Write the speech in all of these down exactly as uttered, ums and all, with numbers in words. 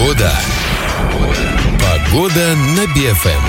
Погода. Погода на Би Эф Эм.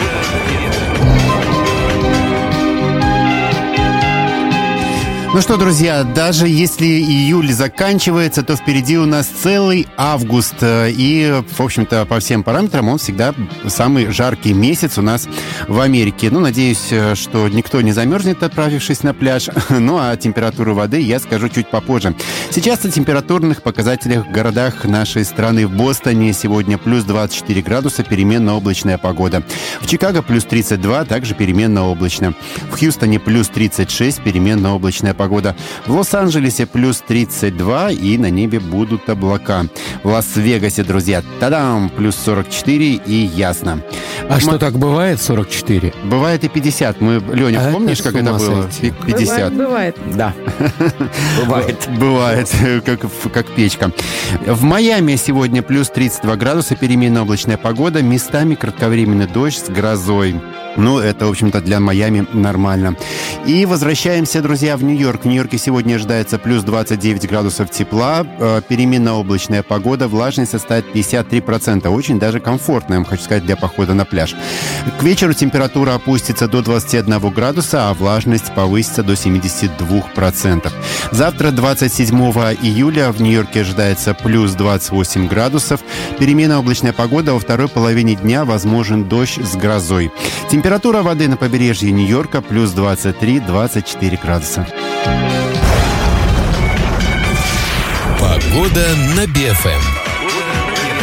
Ну что, друзья, даже если июль заканчивается, то впереди у нас целый август. И, в общем-то, по всем параметрам он всегда самый жаркий месяц у нас в Америке. Ну, надеюсь, что никто не замерзнет, отправившись на пляж. Ну, а температуру воды я скажу чуть попозже. Сейчас о температурных показателях в городах нашей страны. В Бостоне сегодня плюс двадцать четыре градуса, переменно-облачная погода. В Чикаго плюс тридцать два, также переменно-облачно. В Хьюстоне плюс тридцать шесть, переменно-облачная погода. Погода. В Лос-Анджелесе плюс тридцать два, и на небе будут облака. В Лас-Вегасе, друзья, тадам, плюс сорок четыре и ясно. А Мы... что, так бывает сорок четыре? Бывает и пятьдесят. Мы, Леня, а помнишь, как это было? пятьдесят. Бывает, бывает. Да. Бывает. Бывает, как, как печка. В Майами сегодня плюс тридцать два градуса, переменно-облачная погода, местами кратковременный дождь с грозой. Ну, это, в общем-то, для Майами нормально. И возвращаемся, друзья, в Нью-Йорк. В Нью-Йорке сегодня ожидается плюс двадцать девять градусов тепла, переменно-облачная погода, влажность составит пятьдесят три процента. Очень даже комфортно, я вам хочу сказать, для похода на пляж. К вечеру температура опустится до двадцати одного градуса, а влажность повысится до семидесяти двух процентов. Завтра, двадцать седьмого июля, в Нью-Йорке ожидается плюс двадцать восемь градусов, переменно-облачная погода, во второй половине дня возможен дождь с грозой. Температура воды на побережье Нью-Йорка плюс двадцать три - двадцать четыре градуса. Погода на Би Эф Эм.